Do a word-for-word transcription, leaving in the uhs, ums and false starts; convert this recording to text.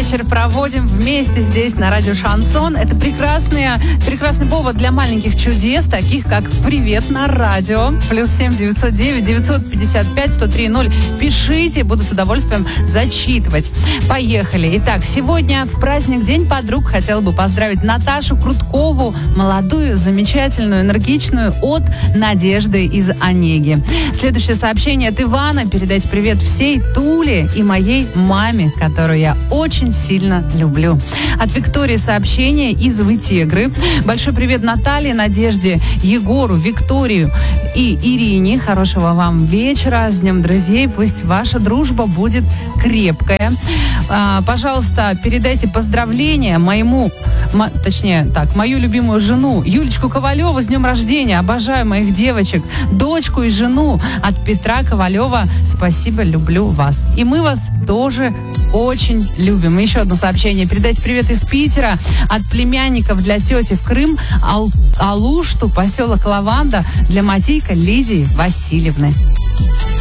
вечер проводим вместе здесь на радио Шансон. Это прекрасный, прекрасный повод для маленьких чудес, таких как «Привет на радио». Плюс семь девятьсот девять девятьсот пятьдесят пять сто три ноль. Пишите, буду с удовольствием зачитывать. Поехали. Итак, сегодня в праздник День подруг хотела бы поздравить Наташу Круткову, молодую, замечательную, энергичную, от Надежды из Онеги. Следующее сообщение от Ивана. Передать привет всей Туле и моей маме, которую я очень сильно люблю. От Виктории сообщение из Вытегры. Большой привет Наталье, Надежде, Егору, Викторию и Ирине. Хорошего вам вечера. С Днем друзей. Пусть ваша дружба будет крепкая. А, пожалуйста, передайте поздравления моему, мо, точнее, так, мою любимую жену Юлечку Ковалеву с днем рождения. Обожаю моих девочек, дочку и жену от Петра Ковалева. Спасибо, люблю вас. И мы вас тоже очень любим. И еще одно сообщение. Передайте привет из Питера от племянников для тети в Крым, Ал, Алушту, поселок Лаванда, для Матейка Лидии Васильевны.